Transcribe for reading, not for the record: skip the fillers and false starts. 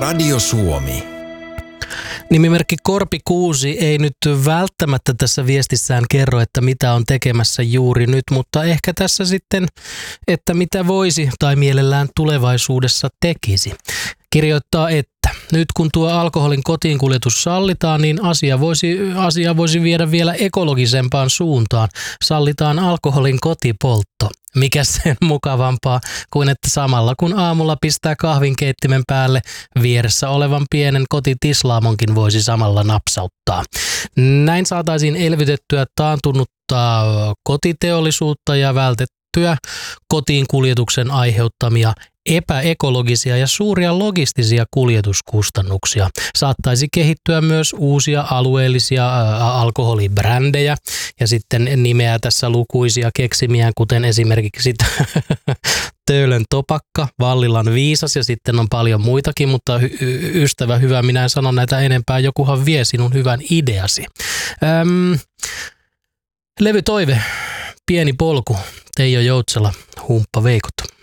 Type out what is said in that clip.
Radio Suomi. Nimimerkki Korpikuusi ei nyt välttämättä tässä viestissään kerro, että mitä on tekemässä juuri nyt, mutta ehkä tässä sitten, että mitä voisi tai mielellään tulevaisuudessa tekisi. Kirjoittaa, että nyt kun tuo alkoholin kotiinkuljetus sallitaan, niin asia voisi viedä vielä ekologisempaan suuntaan. Sallitaan alkoholin kotipoltto. Mikä sen mukavampaa kuin että samalla kun aamulla pistää kahvinkeittimen päälle, vieressä olevan pienen kotitislaamonkin voisi samalla napsauttaa. Näin saataisiin elvytettyä taantunutta kotiteollisuutta ja vältettyä kotiinkuljetuksen aiheuttamia epäekologisia ja suuria logistisia kuljetuskustannuksia. Saattaisi kehittyä myös uusia alueellisia alkoholibrändejä ja sitten nimeää tässä lukuisia keksimiään, kuten esimerkiksi Töölön Topakka, Vallilan Viisas ja sitten on paljon muitakin, mutta ystävä hyvä, minä en sano näitä enempää, jokuhan vie sinun hyvän ideasi. Levytoive, Pieni polku, Teijo Joutsela, Humppa Veikot.